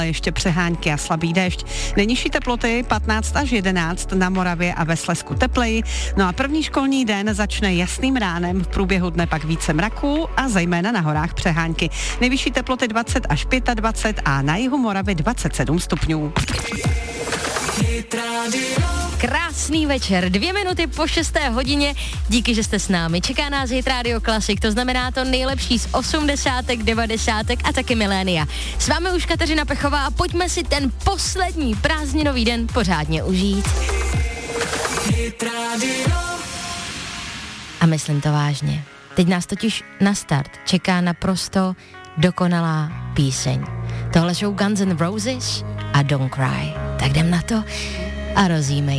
ještě přehánky a slabý déšť. Nejnižší teploty 15 až 11, na Moravě a ve Slezsku tepleji. No a první školní den začne jasným ránem, v průběhu dne pak více mraků a zejména na horách přehánky. Nejvyšší teploty 20 až 25 a na jihu Moravy 27 stupňů. Krásný večer, 2 minuty po 6. hodině, díky, že jste s námi. Čeká nás Hit Radio Classic, to znamená to nejlepší z 80., 90. a taky milénia. S vámi už Kateřina Pechová a pojďme si ten poslední prázdninový den pořádně užít. Hit Radio. A myslím to vážně. Teď nás totiž na start čeká naprosto dokonalá píseň. Tohle jsou Guns N' Roses a Don't Cry. Tak jdem na to a rozjímej.